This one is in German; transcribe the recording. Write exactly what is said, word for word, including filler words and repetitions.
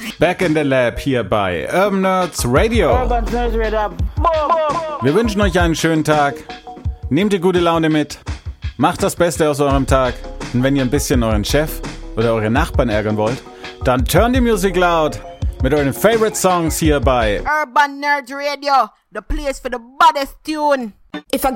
Back in the Lab hier bei Urban Nerds Radio. Urban Nerds Radio. Wir wünschen euch einen schönen Tag. Nehmt die gute Laune mit. Macht das Beste aus eurem Tag. Und wenn ihr ein bisschen euren Chef oder eure Nachbarn ärgern wollt, dann turn die Music loud mit euren Favorite Songs hier bei Urban Nerds Radio, the place for the baddest tune. If I